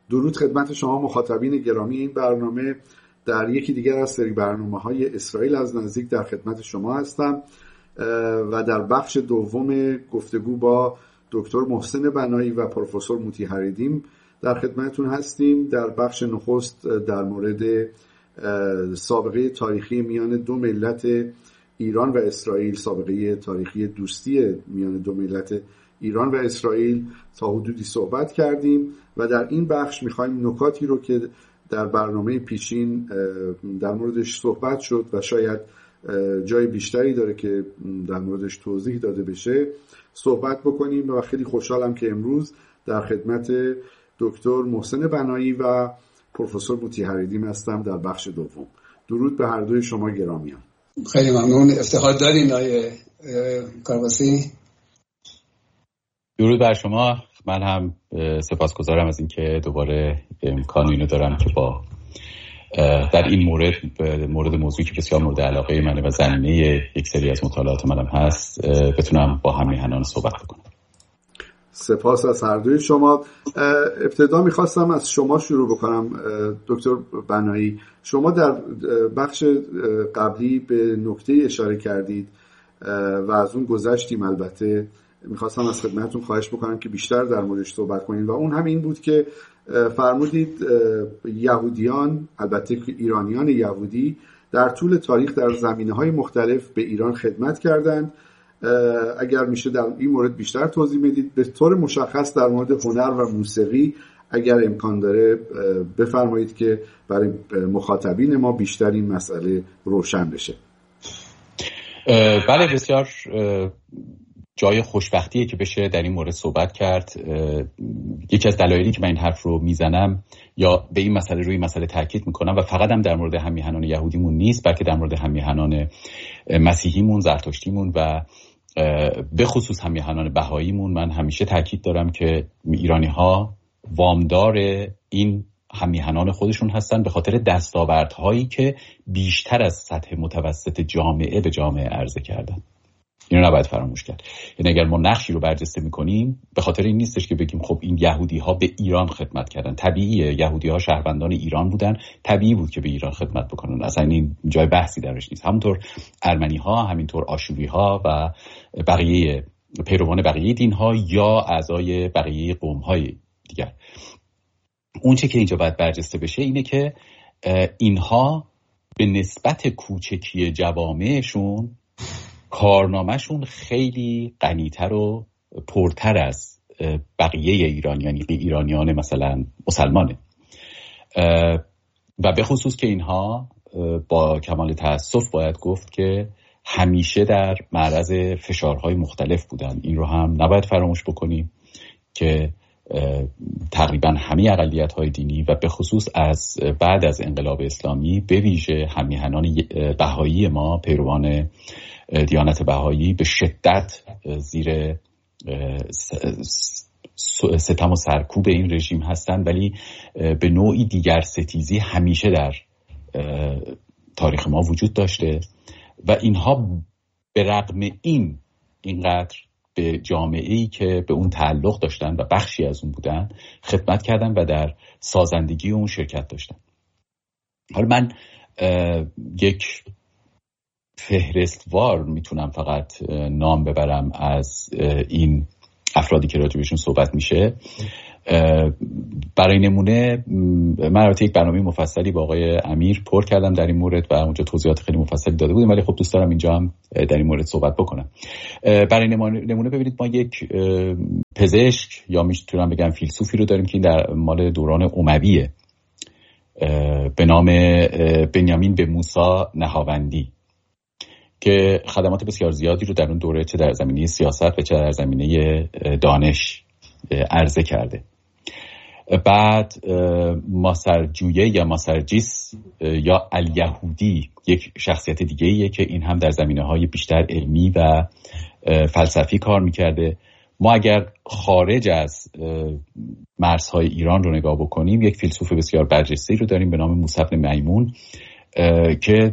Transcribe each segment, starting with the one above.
درود خدمت شما مخاطبین گرامی این برنامه. در یکی دیگر از سری برنامه‌های اسرائیل از نزدیک در خدمت شما هستم و در بخش دوم گفتگو با دکتر محسن بنایی و پروفسور موتی حریدیم در خدمتتون هستیم. در بخش نخست در مورد سابقه تاریخی میان دو ملت ایران و اسرائیل، سابقه تاریخی دوستی میان دو ملت ایران و اسرائیل تا حدودی صحبت کردیم و در این بخش میخوایم نکاتی رو که در برنامه پیشین در موردش صحبت شد و شاید جای بیشتری داره که در موردش توضیح داده بشه صحبت بکنیم و خیلی خوشحالم که امروز در خدمت دکتر محسن بنایی و پروفسور موتی حریدیم هستم در بخش دوم. درود به هر دوی شما گرامیان. خیلی ممنون، افتخار دارین آقای کارباسی. درود بر شما. من هم سپاسگزارم از اینکه دوباره امکان اینو دارم که با در این مورد موضوعی که بسیار مورد علاقه منه و زمینه یک سری از مطالعات منم هست بتونم با هم میهنان صحبت بکنم. سپاس از هر دوی شما. ابتدا میخواستم از شما شروع بکنم دکتر بنایی. شما در بخش قبلی به نکته اشاره کردید و از اون گذشتیم. البته میخواستم از خدمتتون خواهش بکنم که بیشتر در موردش صحبت کنید و اون همین بود که فرمودید یهودیان، البته ایرانیان یهودی، در طول تاریخ در زمینه‌های مختلف به ایران خدمت کردند. اگر میشه در این مورد بیشتر توضیح بدید، به طور مشخص در مورد هنر و موسیقی اگر امکان داره بفرمایید که برای مخاطبین ما بیشتر این مسئله روشن بشه. بله، بسیار جای خوشبختیه که بشه در این مورد صحبت کرد. یکی از دلایلی که من این حرف رو میزنم یا به این مسئله روی مسئله تاکید میکنم و فقط هم در مورد هم‌میهنان یهودیمون نیست، بلکه در مورد هم‌میهنان مسیحیمون، زرتشتیمون و به خصوص هم‌میهنان بهاییمون من همیشه تاکید دارم که ایرانی‌ها وامدار این هم‌میهنان خودشون هستن به خاطر دستاوردهایی که بیشتر از سطح متوسط جامعه به جامعه عرضه کردن. اینو نباید فراموش کرد. یعنی اگر ما نقشی رو برجسته میکنیم به خاطر این نیستش که بگیم خب این یهودی ها به ایران خدمت کردن. طبیعیه، یهودی ها شهروندان ایران بودن، طبیعی بود که به ایران خدمت بکنن، اصلا این جای بحثی درش نیست. همونطور ارمنی ها، همینطور آشوری ها و بقیه پیروان بقیه دین ها یا اعضای بقیه قوم های دیگر. اون چه که اینجا باید برجسته بشه اینه که اینها به نسبت کوچکی جوامعشون کارنامهشون خیلی غنی‌تر و پرتر از بقیه ایرانیان مثلا مسلمانه و به خصوص که اینها با کمال تأسف باید گفت که همیشه در معرض فشارهای مختلف بودن. این رو هم نباید فراموش بکنیم که تقریبا همه اقلیت‌های دینی و به خصوص از بعد از انقلاب اسلامی به ویژه هم‌میهنان بهایی ما، پیروان دیانت بهایی، به شدت زیر ستم و سرکوب این رژیم هستند، ولی به نوعی دیگر ستیزی همیشه در تاریخ ما وجود داشته و اینها به رغم اینقدر به جامعه‌ای که به اون تعلق داشتن و بخشی از اون بودن خدمت کردن و در سازندگی اون شرکت داشتن. حالا من یک فهرستوار میتونم فقط نام ببرم از این افرادی که راجبشون صحبت میشه. برای نمونه من البته یک برنامه مفصلی با آقای امیر پر کردم در این مورد و اونجا توضیحات خیلی مفصلی داده بودیم، ولی خب دوست دارم اینجا هم در این مورد صحبت بکنم. برای نمونه ببینید ما یک پزشک یا میتونم بگم فیلسوفی رو داریم که این در مال دوران امویه به نام بنیامین به موسی نهاوندی که خدمات بسیار زیادی رو در اون دوره چه در زمینه سیاست و چه در زمینه دانش عرضه کرده. بعد ماسرجویه یا ماسرجیس یا الیهودی یک شخصیت دیگه ایه که این هم در زمینه‌های بیشتر علمی و فلسفی کار میکرده. ما اگر خارج از مرزهای ایران رو نگاه بکنیم یک فیلسوف بسیار برجسته رو داریم به نام موسی بن میمون که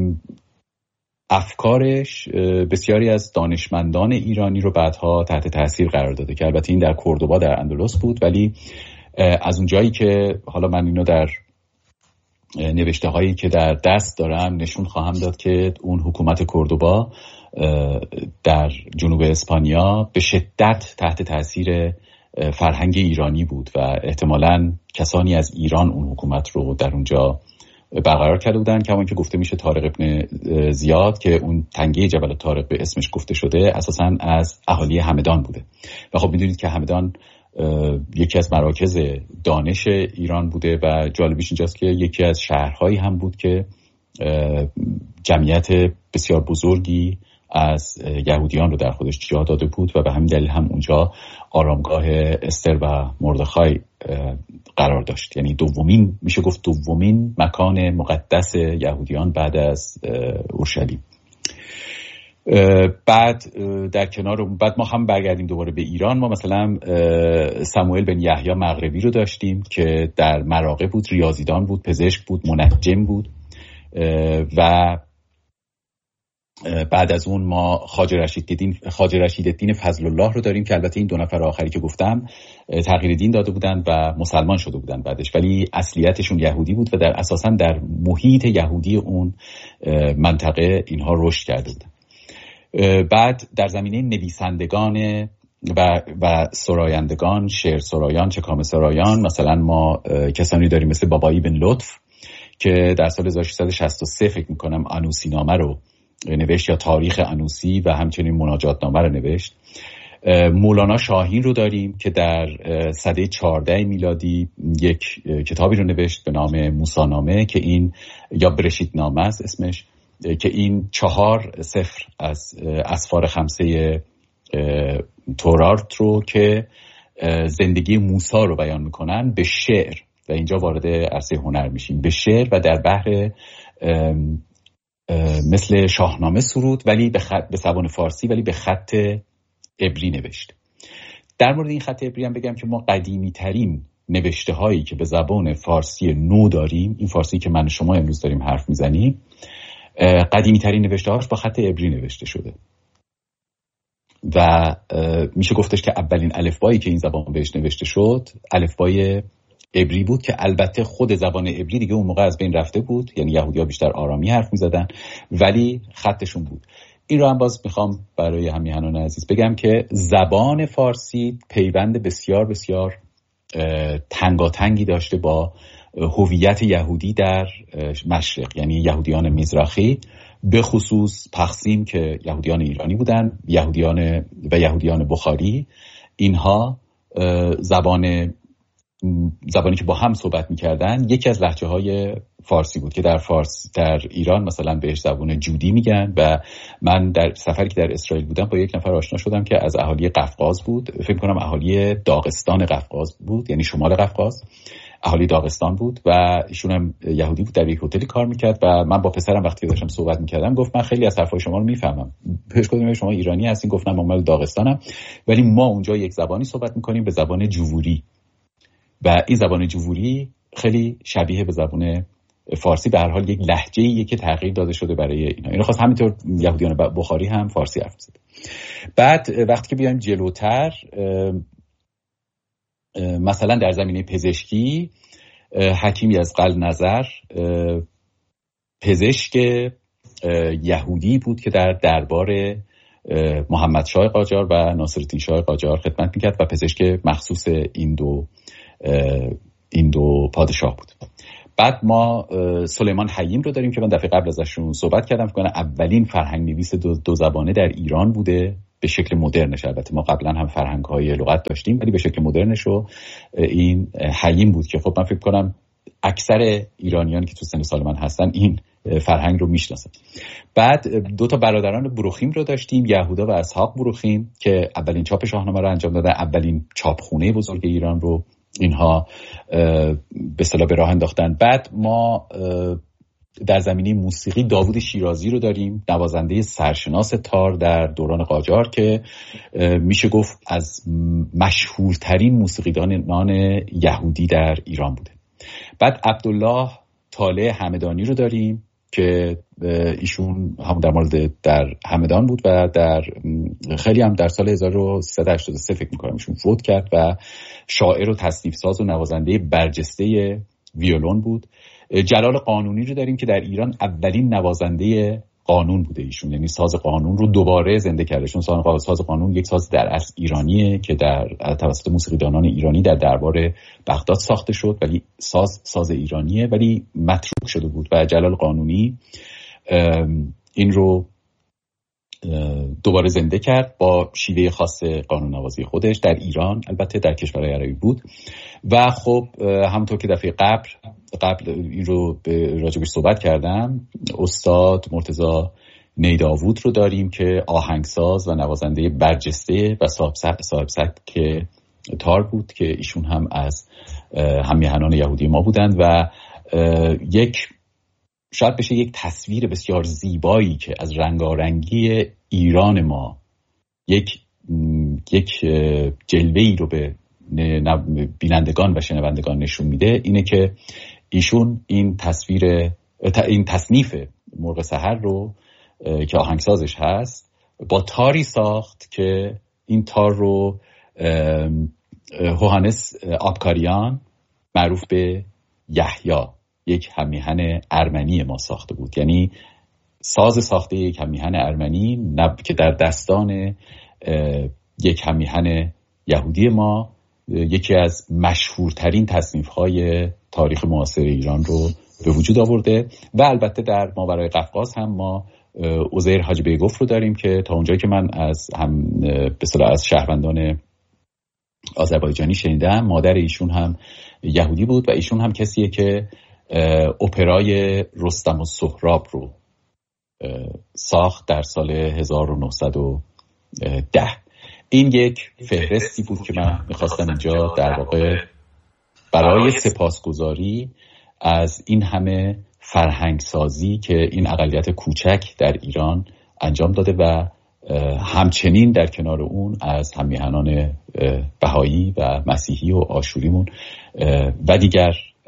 افکارش بسیاری از دانشمندان ایرانی رو بعدها تحت تاثیر قرار داده که البته این در کوردوبا در اندلس بود، ولی از اون جایی که حالا من اینو در نوشته هایی که در دست دارم نشون خواهم داد که اون حکومت کوردوبا در جنوب اسپانیا به شدت تحت تاثیر فرهنگ ایرانی بود و احتمالاً کسانی از ایران اون حکومت رو در اونجا برقرار کرده بودن، که همون که گفته میشه طارق ابن زیاد که اون تنگه جبل طارق به اسمش گفته شده اساساً از اهالی همدان بوده. و خب میدونید که همدان یکی از مراکز دانش ایران بوده و جالبیش اینجاست که یکی از شهرهایی هم بود که جمعیت بسیار بزرگی از یهودیان رو در خودش جا داده بود و به همین دلیل هم اونجا آرامگاه استر و مردخای قرار داشت. یعنی میشه گفت دومین مکان مقدس یهودیان بعد از اورشلیم. بعد بعد ما هم برگردیم دوباره به ایران. ما مثلا سموئل بن یحیی مغربی رو داشتیم که در مراغه بود، ریاضیدان بود، پزشک بود، منجم بود. و بعد از اون ما خواجه رشیدالدین فضل الله رو داریم که البته این دو نفر آخری که گفتم تغییر دین داده بودن و مسلمان شده بودن بعدش، ولی اصلیتشون یهودی بود و اساساً در محیط یهودی اون منطقه اینها رشد کرده بودن. بعد در زمینه نویسندگان و سرایندگان، شعر سرایان، چکامه سرایان، مثلا ما کسانی داریم مثل بابایی بن لطف که در سال 1663 فکر میکنم انوسی نامه رو نوشت یا تاریخ انوسی و همچنین مناجات نامه رو نوشت. مولانا شاهین رو داریم که در سده 14 میلادی یک کتابی رو نوشت به نام موسی نامه که این یا برشید نامه است اسمش، که این 4 سفر از اسفار خمسه تورات رو که زندگی موسی رو بیان میکنن به شعر، و اینجا وارد عرصه هنر میشیم، به شعر و در بحر مثل شاهنامه سرود ولی به زبان فارسی ولی به خط عبری نوشت. در مورد این خط عبری هم بگم که ما قدیمی ترین نوشته هایی که به زبان فارسی نو داریم، این فارسی که من شما امروز داریم حرف میزنیم، قدیمی ترین نوشته هاش با خط عبری نوشته شده و میشه گفتش که اولین الفبایی که این زبان بهش نوشته شد الفبای عبری بود که البته خود زبان عبری دیگه اون موقع از بین رفته بود، یعنی یهودی‌ها بیشتر آرامی حرف می‌زدن ولی خطشون بود. این رو هم باز میخوام برای همیهنان عزیز بگم که زبان فارسی پیوند بسیار بسیار تنگاتنگی داشته با هویت یهودی در مشرق، یعنی یهودیان مزرخی، به خصوص پخسیم که یهودیان ایرانی بودن، یهودیان بخاری. اینها زبانی که با هم صحبت میکردن یکی از لهجه های فارسی بود که در ایران مثلا بهش زبان جودی میگن. و من در سفری که در اسرائیل بودم با یک نفر آشنا شدم که از اهالی قفقاز بود، فکر کنم اهالی داغستان قفقاز بود، یعنی شمال قفقاز، اهالی داغستان بود و ایشون هم یهودی بود، در یک هتلی کار میکرد و من با پسرم وقتی داشتم صحبت میکردم گفت من خیلی از حرفای شما رو میفهمم. پیش گفتم شما ایرانی هستین؟ گفتم من مال داغستانم ولی ما اونجا یک زبانی صحبت میکنیم به زبان جووری و این زبان جووری خیلی شبیه به زبان فارسی، به هر حال یک لهجه‌ایه که تغییر داده شده برای اینا. اینو خواست همینطور یهودیان بخاری هم فارسی حرف می‌زدن. بعد وقتی که بیایم جلوتر، مثلا در زمینه پزشکی حکیم یزغل نظر پزشک یهودی بود که در دربار محمد شاه قاجار و ناصرالدین شاه قاجار خدمت می‌کرد و پزشک مخصوص این دو پادشاه بود. بعد ما سلیمان حییم رو داریم که من دفعه قبل ازشون صحبت کردم، فکر کنم اولین فرهنگ نویس دو زبانه در ایران بوده به شکل مدرنش. البته ما قبلا هم فرهنگ‌های لغت داشتیم ولی به شکل مدرنش رو این حییم بود که خب من فکر کنم اکثر ایرانیانی که تو سن سال من هستن این فرهنگ رو میشناسن. بعد 2 برادران بروخیم رو داشتیم، یهودا و اسحاق بروخیم، که اولین چاپ شاهنامه رو انجام دادن، اولین چاپخونه بزرگ ایران رو اینها به اصطلاح به راه انداختن. بعد ما در زمینه موسیقی داوود شیرازی رو داریم، نوازنده سرشناس تار در دوران قاجار که میشه گفت از مشهورترین موسیقیدانان یهودی در ایران بوده. بعد عبدالله طالع همدانی رو داریم که ایشون هم در مورد در همدان بود و در خیلی هم در سال 1383 فکر میکنم ایشون فوت کرد و شاعر و تصنیف ساز و نوازنده برجسته ویولون بود. جلال قانونی رو داریم که در ایران اولین نوازنده قانون بوده ایشون، یعنی ساز قانون رو دوباره زنده کرده. چون ساز قانون یک ساز در اصل ایرانیه که در توسط موسیقیدانان ایرانی در دربار بغداد ساخته شد، ولی ساز ایرانیه ولی متروک شده بود و جلال قانونی این رو دوباره زنده کرد با شیوه خاص قانون نوازی خودش در ایران، البته در کشورهای عربی بود. و خب همونطور که دفعه قبل این رو راجبش صحبت کردم، استاد مرتضی نیداوود رو داریم که آهنگساز و نوازنده برجسته و صاحب سبک تار بود که ایشون هم از هممیهنان یهودی ما بودند و شاید بشه یک تصویر بسیار زیبایی که از رنگارنگی ایران ما یک جلوه‌ای رو به بینندگان و شنوندگان نشون میده، اینه که ایشون این تصنیف مرغ سحر رو که آهنگسازش هست با تاری ساخت که این تار رو هوهانس آبکاریان معروف به یحیی، یک هممیهن ارمنی ما ساخته بود. یعنی ساز ساخته یک هممیهن ارمنی که در دستان یک هممیهن یهودی ما یکی از مشهورترین تصنیف‌های تاریخ معاصر ایران رو به وجود آورده. و البته در ماورای قفقاز هم ما عزیر حاجی بیگفر رو داریم که تا اونجایی که من از شهروندان آذربایجانی شنیدم مادر ایشون هم یهودی بود و ایشون هم کسیه که اپرای رستم و سهراب رو ساخت در سال 1910. این یک فهرستی بود که من میخواستم اینجا در واقع برای سپاسگزاری از این همه فرهنگ سازی که این اقلیت کوچک در ایران انجام داده و همچنین در کنار اون از هممیهنان بهایی و مسیحی و آشوریمون و دیگر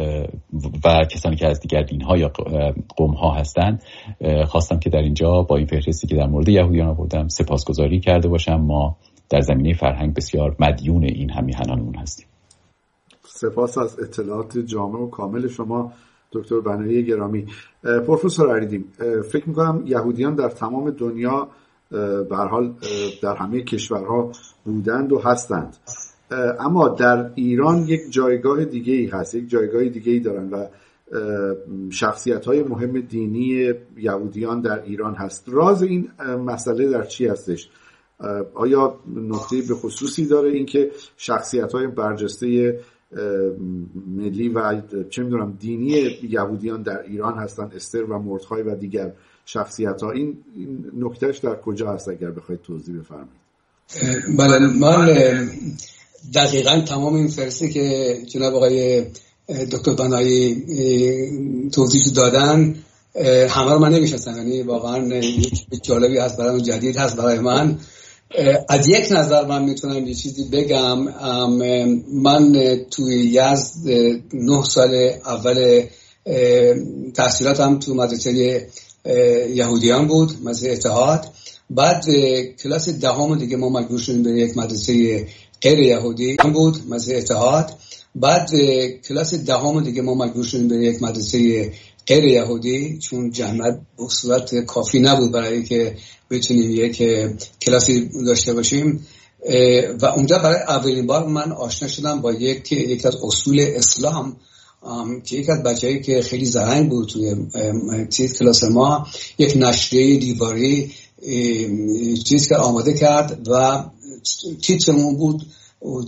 و کسانی که از دیگر دین‌ها یا قوم‌ها هستند خواستم که در اینجا با این فهرستی که در مورد یهودیان آوردم سپاسگزاری کرده باشم. ما در زمینه فرهنگ بسیار مدیون این هممیهنانمون هستیم. سپاس از اطلاعات جامع و کامل شما دکتر بنایی گرامی. پروفسور اریدیم، فکر می‌کنم یهودیان در تمام دنیا به هر حال در همه کشورها بودند و هستند، اما در ایران یک جایگاه دیگه‌ای هست، یک جایگاه دیگه‌ای دارن و شخصیت‌های مهم دینی یهودیان در ایران هست. راز این مسئله در چی هستش؟ آیا نکته به خصوصی داره اینکه شخصیت‌های برجسته ملی و چه می‌دونم دینی یهودیان در ایران هستند، استر و مردخای و دیگر شخصیت‌ها؟ این نکتهش در کجا هست اگر بخواید توضیح بفرمایید؟ بله، من دقیقاً تمام این فرسته که جناب آقای دکتر بنایی توضیح دادن همه رو من نمی‌شناسم، یعنی واقعاً یک جالبی هست برای من، جدید هست برای من. از یک نظر من میتونم یه چیزی بگم. من توی یزد 9 سال اول تحصیلاتم تو مدرسه یهودیان بود، مدرسه اتحاد. بعد کلاس دهم دیگه ما مجبور شدیم به یک مدرسه غیر یهودی بود، مدرسه اتحاد. بعد کلاس دهم دیگه ما مجبور شدیم به یک مدرسه غیر یهودی، چون جمعیت به صورت کافی نبود برای که بتونیم یک کلاسی داشته باشیم. و اونجا برای اولین بار من آشنا شدم با یکی از اصول اسلام که یک از بچه‌ای که خیلی زرنگ بود توی کلاس ما یک نشریه دیواری چیز که آماده کرد و تیترمون بود